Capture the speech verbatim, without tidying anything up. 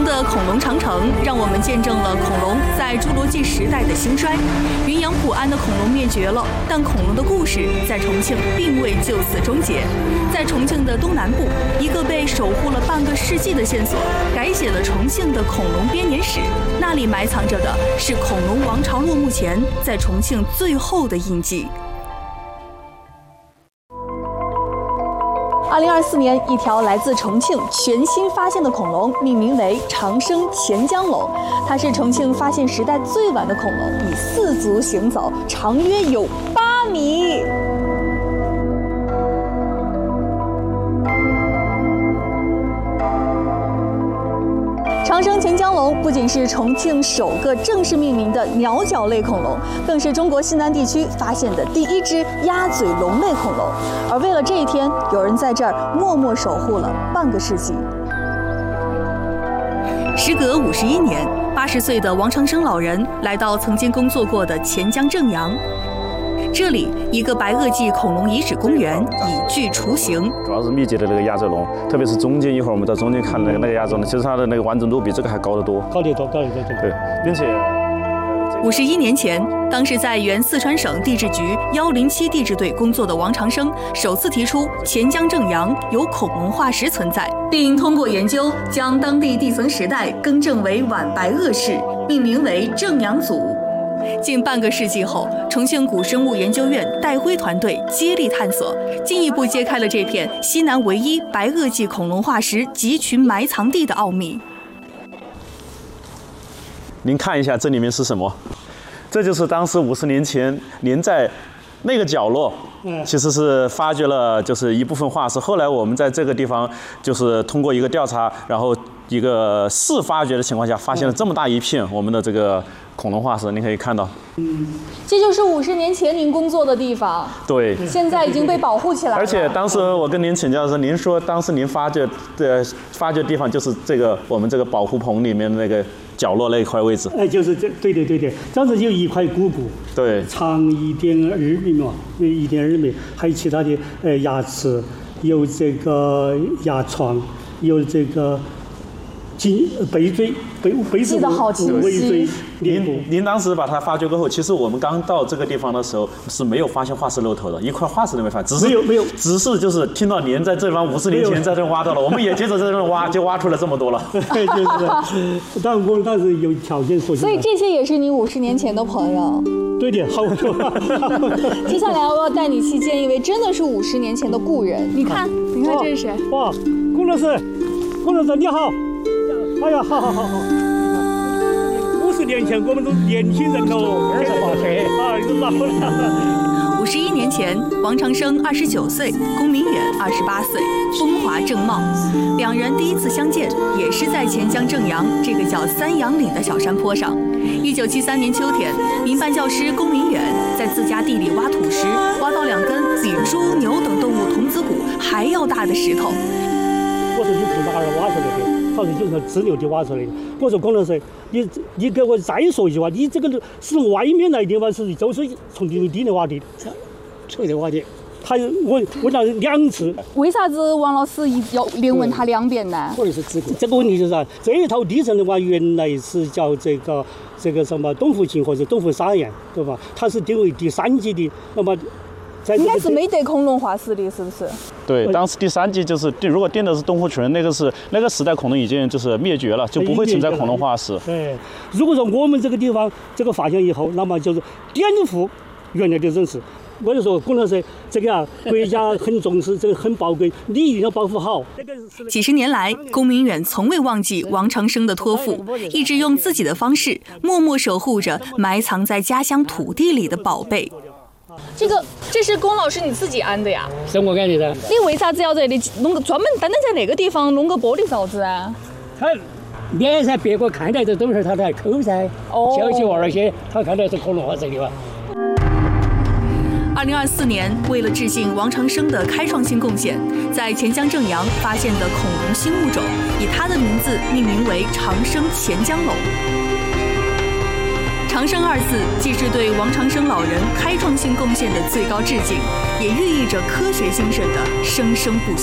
阳的恐龙长城让我们见证了恐龙在侏罗纪时代的兴衰。云阳普安的恐龙灭绝了，但恐龙的故事在重庆并未就此终结。在重庆的东南部，一个被守护了半个世纪的线索，改写了重庆的恐龙编年史。那里埋藏着的是恐龙王朝落幕前在重庆最后的印记。二零二四年，一条来自重庆全新发现的恐龙命名为长生钱江龙，它是重庆发现时代最晚的恐龙，以四足行走，长约有八米。长生钱江龙不仅是重庆首个正式命名的鸟脚类恐龙，更是中国西南地区发现的第一只鸭嘴龙类恐龙。而为了这一天，有人在这儿默默守护了半个世纪。时隔五十一年，八十岁的王长生老人来到曾经工作过的钱江正阳。这里一个白垩纪恐龙遗址公园已具雏形， 主要是密集的那个鸭嘴龙，特别是中间一会儿我们到中间看那个那个鸭嘴龙，其实它的那个完整度比这个还高得多， 高得多，高得多， 对，并且五十一年前，当时在原四川省地质局幺零七地质队工作的王长生，首次提出钱江正阳有恐龙化石存在，并通过研究将当地地层时代更正为晚白垩世，命名为正阳祖。近半个世纪后，重庆古生物研究院戴辉团队接力探索，进一步揭开了这片西南唯一白垩纪恐龙化石集群埋藏地的奥秘。 您看一下这里面是什么？这就是当时五十年前您在那个角落，其实是发掘了就是一部分化石。后来我们在这个地方就是通过一个调查，然后一个试发掘的情况下，发现了这么大一片我们的这个恐龙化石，您可以看到。 嗯，这就是五十年前您工作的地方。 对， 现在已经被保护起来了。 而且当时我跟您请教的时候，您说当时您发掘的发掘地方就是这个我们这个保护棚里面的那个角落那一块位置。 哎，就是这，对对对对，当时有一块骨骨， 对， 长一点二米嘛，有一点二米，还有其他的呃牙齿，有这个牙床，有这个。颈背椎背背部尾椎脸部。 您您当时把它发掘过后，其实我们刚到这个地方的时候是没有发现化石露头的，一块化石都没发现，只是没有没有， 只是就是听到您在这方五十年前在这挖到了，我们也接着在这挖，就挖出了这么多了。 对，就是，但我们当时有条件说。 所以这些也是你五十年前的朋友。 对的，好。 接下来我要带你去见一位真的是五十年前的故人。你看，你看这是谁？ 哇，龚老师，龚老师你好。哎呀，好好好好！五十年前我们都年轻人喽，二十八岁啊，又老了。 五十一年前，王长生二十九岁，龚明远二十八岁，风华正茂。两人第一次相见，也是在钱江正阳这个叫三阳岭的小山坡上。一九七三年秋天，民办教师龚明远在自家地里挖土时，挖到两根比猪、牛等动物童子骨还要大的石头。 我说你从哪儿挖出来的？他说就是支流的挖出来的。我说龚老师，你你给我再说一句话，你这个是外面来的吗？是就是从地地里挖的？从地挖的。他我问了两次。 为啥子王老师一要连问他两遍呢？ 我也是这个这个问题就是啊，这一套地层的话，原来是叫这个这个什么东湖泾或者东湖沙岩，对吧？它是定为第三级的，那么。 应该是没得恐龙化石的，是不是？ 对，当时第三级就是定，如果定的是东湖群，那个是那个时代恐龙已经就是灭绝了，就不会存在恐龙化石。 对，如果说我们这个地方这个发现以后，那么就是颠覆原来的认识。我就说，龚老师，这个啊，国家很重视，这个很宝贵，你一定要保护好。 几十年来，龚明远从未忘记王长生的托付，一直用自己的方式默默守护着埋藏在家乡土地里的宝贝。这个这是龚老师你自己安的呀？ 是我安的。 你为啥子要在这里弄个专门单单在那个地方弄个玻璃罩子啊？ 他免噻，别个看到这东西他才抠噻。哦。小气娃那些，他看到是恐龙化石的吧？ 二零二四年，为了致敬王长生的开创性贡献，在钱江正阳发现的恐龙新物种，以他的名字命名为长生钱江龙。长生二字既是对王长生老人开创性贡献的最高致敬，也寓意着科学精神的生生不息。